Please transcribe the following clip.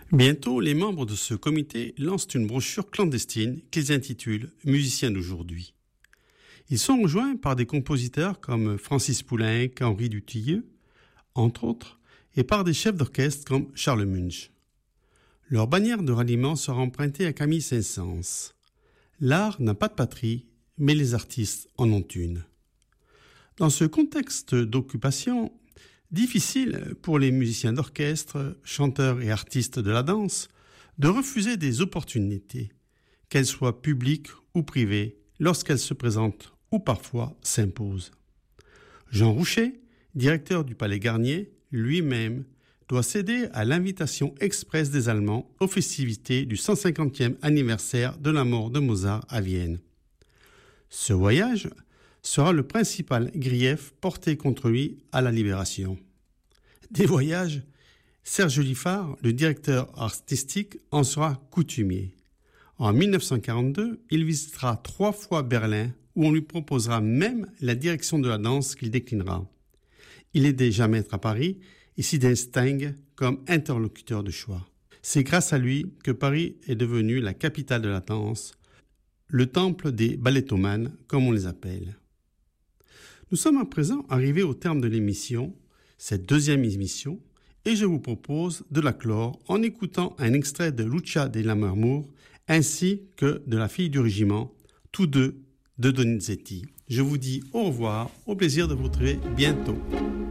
Bientôt, les membres de ce comité lancent une brochure clandestine qu'ils intitulent « Musiciens d'aujourd'hui ». Ils sont rejoints par des compositeurs comme Francis Poulenc, Henri Dutilleux, entre autres, et par des chefs d'orchestre comme Charles Munch. Leur bannière de ralliement sera empruntée à Camille Saint-Saëns. L'art n'a pas de patrie, mais les artistes en ont une. Dans ce contexte d'occupation, difficile pour les musiciens d'orchestre, chanteurs et artistes de la danse de refuser des opportunités, qu'elles soient publiques ou privées, lorsqu'elles se présentent ou parfois s'imposent. Jean Rouchet, directeur du Palais Garnier, lui-même doit céder à l'invitation expresse des Allemands aux festivités du 150e anniversaire de la mort de Mozart à Vienne. Ce voyage sera le principal grief porté contre lui à la Libération. Des voyages, Serge Liffard, le directeur artistique, en sera coutumier. En 1942, il visitera 3 fois Berlin, où on lui proposera même la direction de la danse qu'il déclinera. Il est déjà maître à Paris et s'y distingue comme interlocuteur de choix. C'est grâce à lui que Paris est devenu la capitale de la danse, le temple des ballettomanes, comme on les appelle. Nous sommes à présent arrivés au terme de l'émission, cette deuxième émission, et je vous propose de la clore en écoutant un extrait de Lucia della Marmure ainsi que de La fille du régiment, tous deux de Donizetti. Je vous dis au revoir, au plaisir de vous retrouver bientôt.